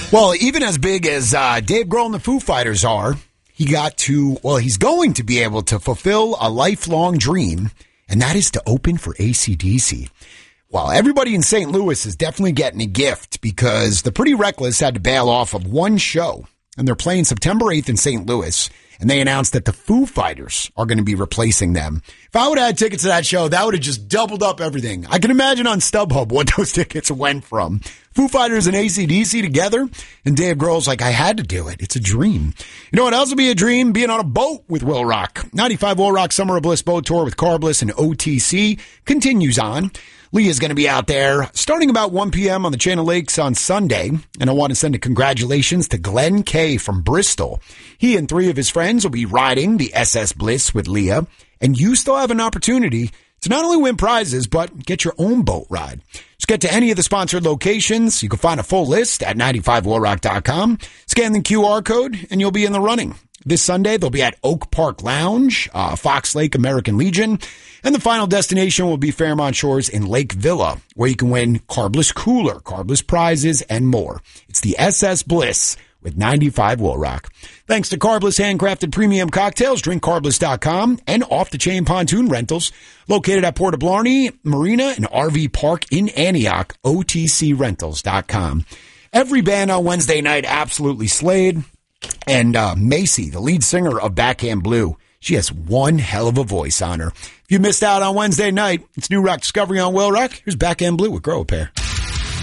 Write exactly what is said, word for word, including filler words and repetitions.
Well, even as big as uh, Dave Grohl and the Foo Fighters are, he got to, well, he's going to be able to fulfill a lifelong dream, and that is to open for A C D C. Well, everybody in Saint Louis is definitely getting a gift because the Pretty Reckless had to bail off of one show, and they're playing September eighth in Saint Louis, and they announced that the Foo Fighters are going to be replacing them. If I would have had tickets to that show, that would have just doubled up everything. I can imagine on StubHub what those tickets went from. Foo Fighters and A C D C together, and Dave Grohl's like, I had to do it. It's a dream. You know what else would be a dream? Being on a boat with Will Rock. ninety-five Will Rock Summer of Bliss Boat Tour with Carbliss and O T C continues on. Lee is going to be out there starting about one p.m. on the Channel Lakes on Sunday. And I want to send a congratulations to Glenn Kay from Bristol. He and three of his friends will be riding the S S Bliss with Leah. And you still have an opportunity to not only win prizes, but get your own boat ride. Just get to any of the sponsored locations. You can find a full list at ninety-five will rock dot com. Scan the Q R code, and you'll be in the running. This Sunday, they'll be at Oak Park Lounge, uh, Fox Lake American Legion, and the final destination will be Fairmont Shores in Lake Villa, where you can win Carbliss Cooler, Carbliss prizes, and more. It's the S S Bliss with ninety-five Will Rock. Thanks to Carbliss Handcrafted Premium Cocktails, drink carbliss dot com, and Off the Chain Pontoon Rentals, located at Port of Blarney Marina and R V Park in Antioch, O T C rentals dot com. Every band on Wednesday night absolutely slayed. And uh, Macy, the lead singer of Backhand Blue, she has one hell of a voice on her. If you missed out on Wednesday night, it's New Rock Discovery on Will Rock. Here's Backhand Blue with Grow a Pair.